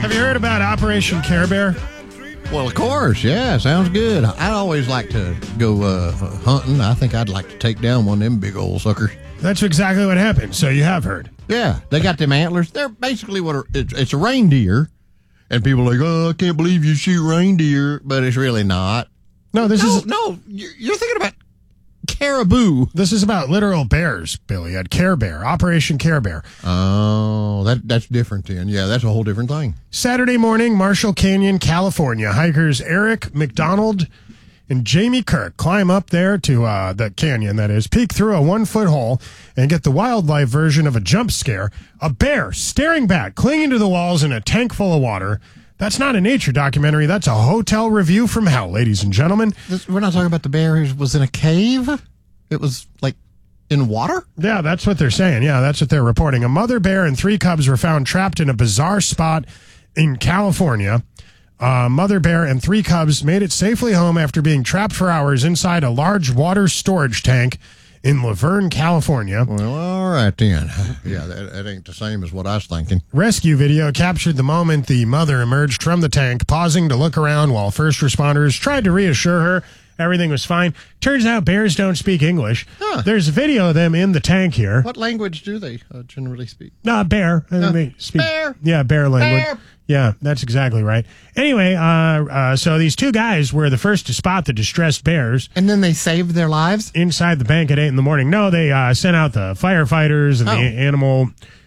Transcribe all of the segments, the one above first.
Have you heard about Operation Care Bear? Well, of course, yeah, sounds good. I'd always like to go hunting. I think I'd like to take down one of them big old suckers. That's exactly what happened, so you have heard. Yeah, they got them antlers. They're basically it's a reindeer. And people are like, oh, I can't believe you shoot reindeer, but it's really not. No, you're thinking about caribou. This is about literal bears, Billy, at Care Bear, Operation Care Bear. Oh, that's different then. Yeah, that's a whole different thing. Saturday morning, Marshall Canyon, California. Hikers Eric McDonald and Jamie Kirk climb up there to the canyon, that is, peek through a 1-foot hole and get the wildlife version of a jump scare. A bear staring back, clinging to the walls in a tank full of water. That's not a nature documentary. That's a hotel review from hell, ladies and gentlemen. We're not talking about the bear who was in a cave? It was, like, in water? Yeah, that's what they're saying. Yeah, that's what they're reporting. A mother bear and 3 cubs were found trapped in a bizarre spot in California. Mother bear and 3 cubs made it safely home after being trapped for hours inside a large water storage tank in Laverne, California. Well, all right then. Yeah, that ain't the same as what I was thinking. Rescue video captured the moment the mother emerged from the tank, pausing to look around while first responders tried to reassure her everything was fine. Turns out bears don't speak English. Huh. There's a video of them in the tank here. What language do they generally speak? Bear. They speak, bear. Yeah, bear language. Bear. Yeah, that's exactly right. Anyway, so these 2 guys were the first to spot the distressed bears. And then they saved their lives? Inside the bank at 8 in the morning. No, they sent out the firefighters and the animal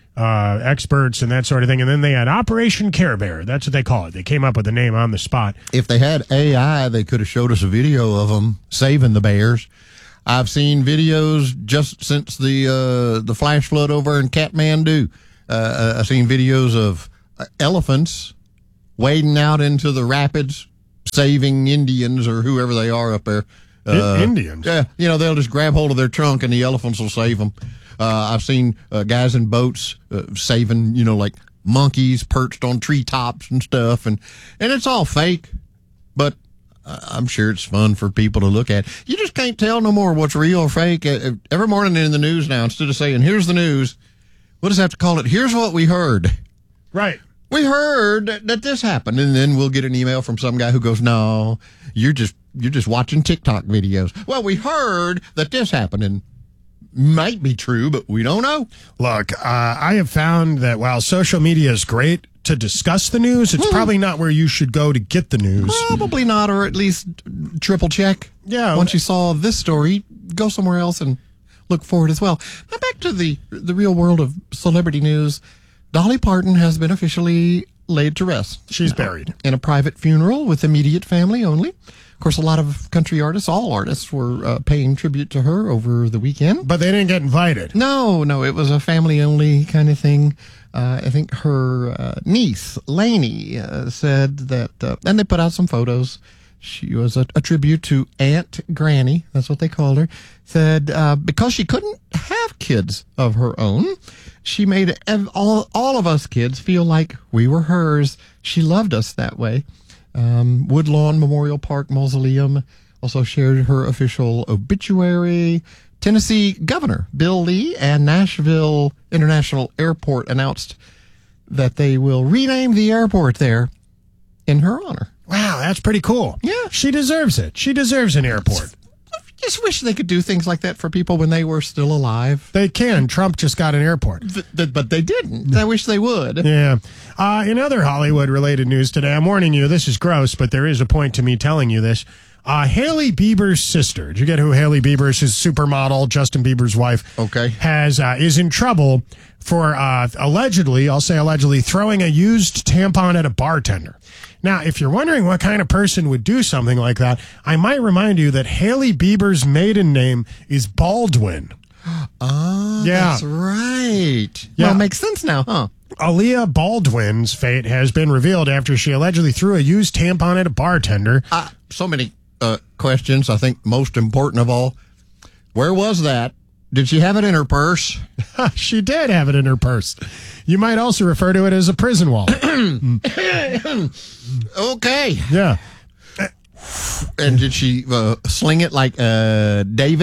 experts and that sort of thing. And then they had Operation Care Bear. That's what they call it. They came up with the name on the spot. If they had AI, they could have showed us a video of them saving the bears. I've seen videos just since the flash flood over in Kathmandu. I've seen videos of elephants wading out into the rapids, saving Indians or whoever they are up there. Indians? Yeah, they'll just grab hold of their trunk and the elephants will save them. I've seen guys in boats saving, like monkeys perched on treetops and stuff. And it's all fake, but I'm sure it's fun for people to look at. You just can't tell no more what's real or fake. Every morning in the news now, instead of saying, here's the news, we'll just have to call it, here's what we heard. Right. We heard that this happened, and then we'll get an email from some guy who goes, no, you're just watching TikTok videos. Well, we heard that this happened, and might be true, but we don't know. Look, I have found that while social media is great to discuss the news, it's probably not where you should go to get the news. Probably not, or at least triple check. Yeah. Once you saw this story, go somewhere else and look for it as well. Now back to the real world of celebrity news. Dolly Parton has been officially laid to rest. She's buried. In a private funeral with immediate family only. Of course, a lot of country artists, all artists, were paying tribute to her over the weekend. But they didn't get invited. No, it was a family-only kind of thing. I think her niece, Lainey, said that, and they put out some photos. She was a tribute to Aunt Granny, that's what they called her, said because she couldn't have kids of her own, she made all of us kids feel like we were hers. She loved us that way. Woodlawn Memorial Park Mausoleum also shared her official obituary. Tennessee Governor Bill Lee and Nashville International Airport announced that they will rename the airport there in her honor. Wow, that's pretty cool. Yeah. She deserves it. She deserves an airport. I just wish they could do things like that for people when they were still alive. They can. Trump just got an airport. But they didn't. I wish they would. Yeah. In other Hollywood-related news today, I'm warning you, this is gross, but there is a point to me telling you this. Hailey Bieber's sister, did you get who Hailey Bieber is? His supermodel, Justin Bieber's wife. Okay. Is in trouble for allegedly, I'll say allegedly, throwing a used tampon at a bartender. Now, if you're wondering what kind of person would do something like that, I might remind you that Hailey Bieber's maiden name is Baldwin. Oh, yeah. That's right. Yeah. Well, it makes sense now, huh? Aaliyah Baldwin's fate has been revealed after she allegedly threw a used tampon at a bartender. So many questions. I think most important of all, where was that? Did she have it in her purse? She did have it in her purse. You might also refer to it as a prison wallet. Okay. Yeah. And did she sling it like David?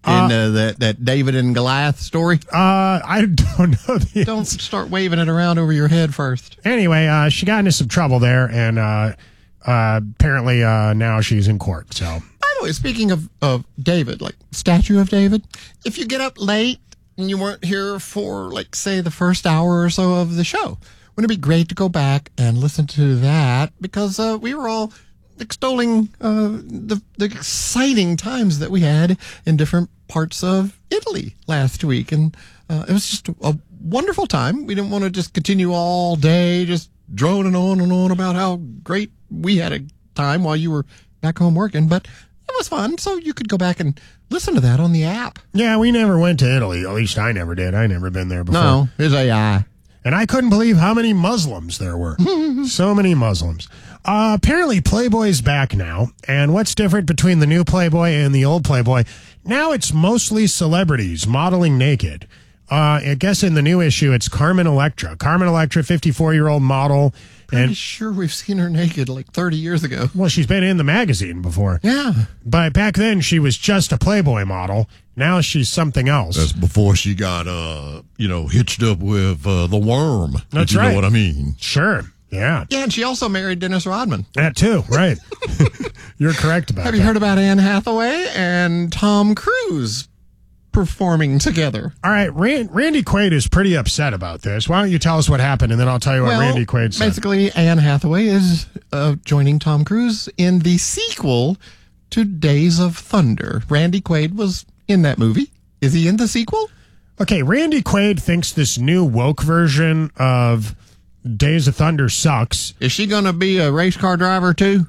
in that David and Goliath story? I don't know. Don't start waving it around over your head first. Anyway, she got into some trouble there, and apparently now she's in court. So, by the way, speaking of David, like statue of David, if you get up late and you weren't here for, like, say, the first hour or so of the show, wouldn't it be great to go back and listen to that? Because we were all extolling the exciting times that we had in different parts of Italy last week. And it was just a wonderful time. We didn't want to just continue all day just droning on and on about how great we had a time while you were back home working. But it was fun, so you could go back and listen to that on the app. Yeah, we never went to Italy. At least I never did. I never been there before. No, it's AI. And I couldn't believe how many Muslims there were. So many Muslims. Apparently, Playboy's back now. And what's different between the new Playboy and the old Playboy? Now it's mostly celebrities modeling naked. I guess in the new issue, it's Carmen Electra. Carmen Electra, 54-year-old model. Pretty sure we've seen her naked like 30 years ago. Well, she's been in the magazine before. Yeah. But back then, she was just a Playboy model. Now she's something else. That's before she got, hitched up with the worm. That's if you right. know what I mean. Sure. Yeah. Yeah, and she also married Dennis Rodman. That too, right. You're correct about that. Have you heard about Anne Hathaway and Tom Cruise performing together? All right, Randy Quaid is pretty upset about this. Why don't you tell us what happened, and then I'll tell you what Randy Quaid said. Basically, Anne Hathaway is joining Tom Cruise in the sequel to Days of Thunder. Randy Quaid was in that movie. Is he in the sequel? Okay, Randy Quaid thinks this new woke version of Days of Thunder sucks. Is she going to be a race car driver too?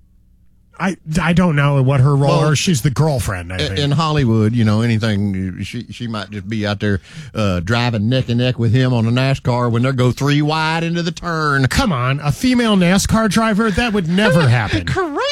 I don't know what her role Well, is. She's the girlfriend, I think. In Hollywood, anything, she might just be out there driving neck and neck with him on a NASCAR when they go 3 wide into the turn. Come on, a female NASCAR driver? That would never happen. Correct.